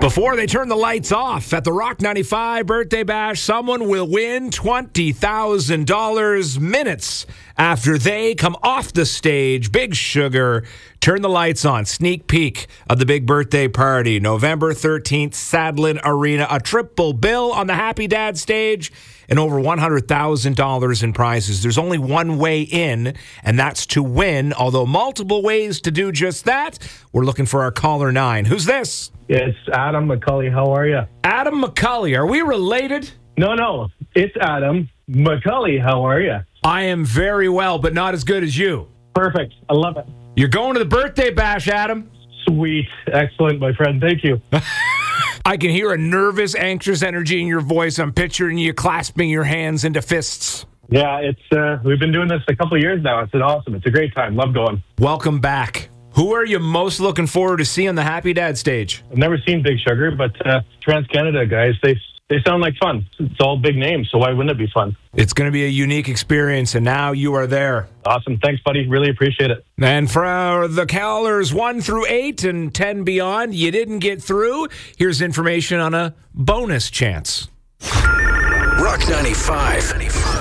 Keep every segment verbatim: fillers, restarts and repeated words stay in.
Before they turn the lights off at the Rock ninety-five Birthday Bash, someone will win twenty thousand dollars minutes after they come off the stage. Big Sugar, turn the lights on. Sneak peek of the big birthday party, November thirteenth, Sadlin Arena. A triple bill on the Happy Dad stage and over one hundred thousand dollars in prizes. There's only one way in, and that's to win, although multiple ways to do just that. We're looking for our caller nine. Who's this? It's Adam McCulley. How are you? Adam McCulley. Are we related? No, no. It's Adam McCulley. How are you? I am very well, but not as good as you. Perfect. I love it. You're going to the birthday bash, Adam. Sweet. Excellent, my friend. Thank you. I can hear a nervous, anxious energy in your voice. I'm picturing you clasping your hands into fists. Yeah, it's uh, we've been doing this a couple of years now. It's awesome. It's a great time. Love going. Welcome back. Who are you most looking forward to see on the Happy Dad stage? I've never seen Big Sugar, but uh, Trans-Canada guys, they they sound like fun. It's all big names, so why wouldn't it be fun? It's going to be a unique experience, and now you are there. Awesome. Thanks, buddy. Really appreciate it. And for the callers one through eight and ten beyond, you didn't get through. Here's information on a bonus chance. Rock ninety-five,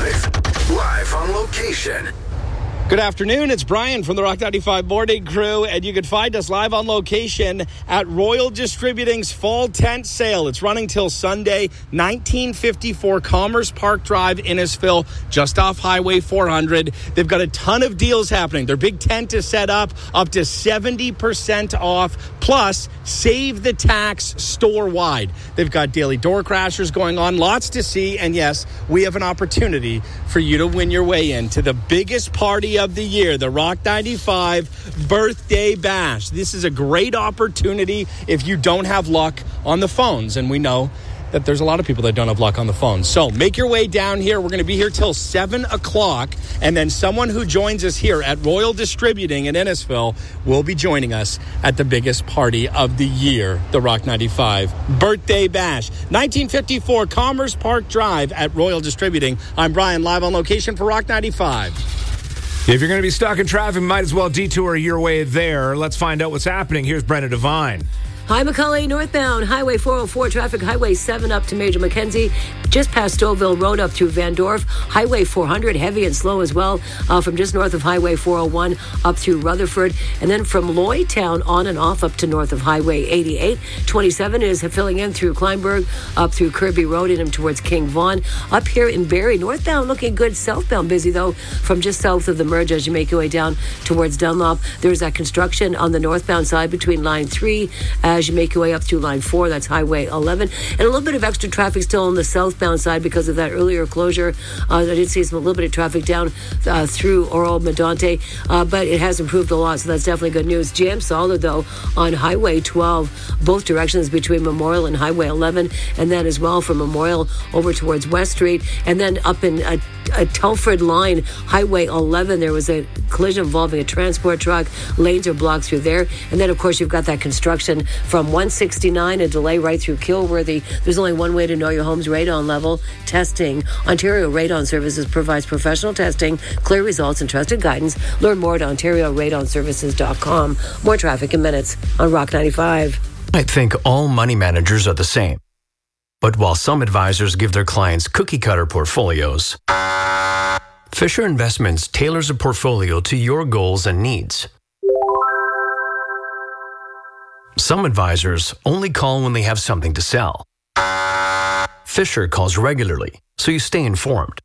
live on location. Good afternoon, it's Brian from the Rock ninety-five Morning Crew, and you can find us live on location at Royal Distributing's Fall Tent Sale. It's running till Sunday, nineteen fifty-four Commerce Park Drive, Innisfil, just off Highway four hundred. They've got a ton of deals happening. Their big tent is set up, up to seventy percent off, plus save the tax store-wide. They've got daily door crashers going on, lots to see, and yes, we have an opportunity for you to win your way into the biggest party of the year, the Rock ninety-five Birthday Bash. This is a great opportunity if you don't have luck on the phones, and we know that there's a lot of people that don't have luck on the phone. So make your way down here. We're going to be here till seven o'clock, and then someone who joins us here at Royal Distributing in Innisfil will be joining us at the biggest party of the year, the Rock ninety-five Birthday Bash. nineteen fifty-four Commerce Park Drive at Royal Distributing. I'm Brian, live on location for Rock ninety-five. If you're going to be stuck in traffic, might as well detour your way there. Let's find out what's happening. Here's Brenna Devine. Hi, McCulley, northbound, Highway four oh four, traffic, Highway seven up to Major Mackenzie, just past Stouffville Road up through Van Dorf, Highway four hundred, heavy and slow as well, uh, from just north of Highway four oh one up through Rutherford, and then from Lloydtown on and off up to north of Highway eighty-eight. twenty-seven is filling in through Kleinberg, up through Kirby Road, and towards King Vaughan. Up here in Barrie, northbound looking good, southbound busy though, from just south of the merge as you make your way down towards Dunlop. There's that construction on the northbound side between line three, as you make your way up through line four, that's Highway eleven, and a little bit of extra traffic still on the southbound side because of that earlier closure. Uh, I did see some a little bit of traffic down uh, through Oral Medonte, uh, but it has improved a lot, so that's definitely good news. Jam solid though on Highway twelve, both directions between Memorial and Highway eleven, and then as well from Memorial over towards West Street, and then up in a, a Telford line, Highway eleven, there was a collision involving a transport truck. Lanes are blocked through there, and then of course you've got that construction from one sixty-nine, a delay right through Kilworthy. There's only one way to know your home's radon level: testing. Ontario Radon Services provides professional testing, clear results, and trusted guidance. Learn more at ontario radon services dot com. More traffic in minutes on Rock ninety-five. I think all money managers are the same. But while some advisors give their clients cookie-cutter portfolios, Fisher Investments tailors a portfolio to your goals and needs. Some advisors only call when they have something to sell. Fisher calls regularly, so you stay informed.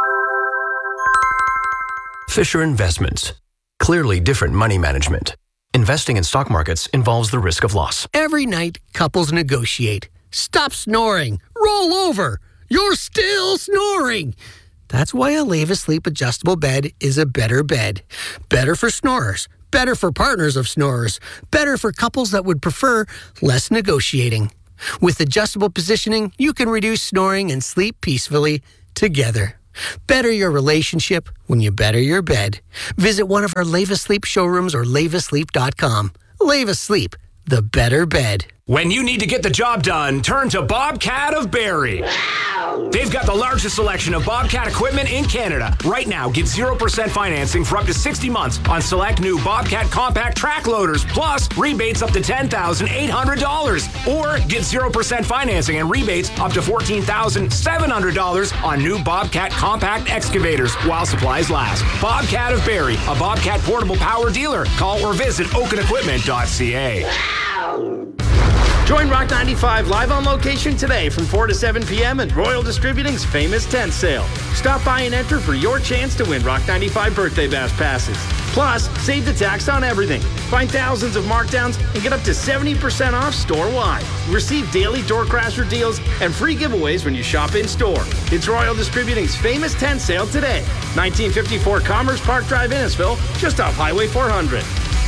Fisher Investments. Clearly different money management. Investing in stock markets involves the risk of loss. Every night, couples negotiate. Stop snoring. Roll over. You're still snoring. That's why a Leva Sleep adjustable bed is a better bed. Better for snorers. Better for partners of snorers. Better for couples that would prefer less negotiating. With adjustable positioning, you can reduce snoring and sleep peacefully together. Better your relationship when you better your bed. Visit one of our Leva Sleep showrooms or leva sleep dot com. Leva Sleep, the better bed. When you need to get the job done, turn to Bobcat of Barrie. They've got the largest selection of Bobcat equipment in Canada. Right now, get zero percent financing for up to sixty months on select new Bobcat compact track loaders, plus rebates up to ten thousand eight hundred dollars. Or get zero percent financing and rebates up to fourteen thousand seven hundred dollars on new Bobcat compact excavators while supplies last. Bobcat of Barrie, a Bobcat portable power dealer. Call or visit oaken equipment dot c a. Join Rock ninety-five live on location today from four to seven p.m. at Royal Distributing's famous tent sale. Stop by and enter for your chance to win Rock ninety-five Birthday Bash passes. Plus, save the tax on everything. Find thousands of markdowns and get up to seventy percent off store-wide. Receive daily door crasher deals and free giveaways when you shop in-store. It's Royal Distributing's famous tent sale today. nineteen fifty-four Commerce Park Drive, Innisfil, just off Highway four hundred.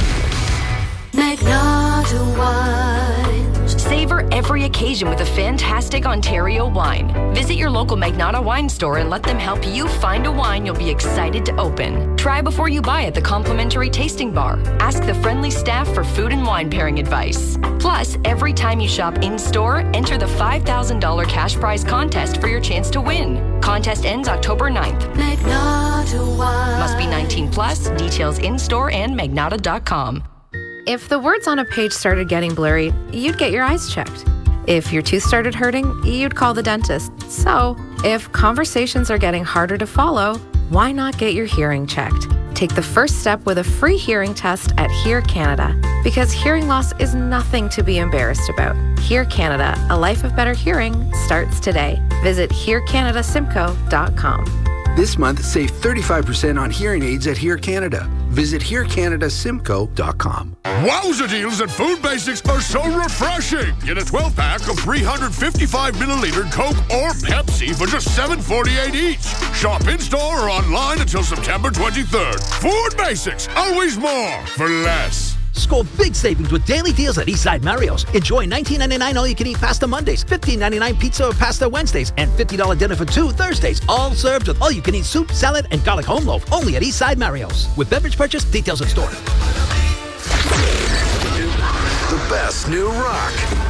Magnata Wines. Savor every occasion with a fantastic Ontario wine. Visit your local Magnata wine store and let them help you find a wine you'll be excited to open. Try before you buy at the complimentary tasting bar. Ask the friendly staff for food and wine pairing advice. Plus, every time you shop in-store, enter the five thousand dollars cash prize contest for your chance to win. Contest ends October ninth. Magnata Wines. Must be nineteen plus. Details in-store and magnata dot com. If the words on a page started getting blurry, you'd get your eyes checked. If your tooth started hurting, you'd call the dentist. So, if conversations are getting harder to follow, why not get your hearing checked? Take the first step with a free hearing test at Hear Canada, because hearing loss is nothing to be embarrassed about. Hear Canada, a life of better hearing, starts today. Visit hear canada simcoe dot com. This month, save thirty-five percent on hearing aids at Hear Canada. Visit hear canada simcoe dot com. Wowza deals at Food Basics are so refreshing. Get a twelve pack of three hundred fifty-five milliliter Coke or Pepsi for just seven forty-eight each. Shop in-store or online until September twenty-third. Food Basics, always more for less. Score big savings with daily deals at Eastside Mario's. Enjoy nineteen ninety-nine all-you-can-eat pasta Mondays, fifteen ninety-nine pizza or pasta Wednesdays, and fifty dollars dinner for two Thursdays. All served with all-you-can-eat soup, salad, and garlic home loaf. Only at Eastside Mario's. With beverage purchase, details in store. The best new rock.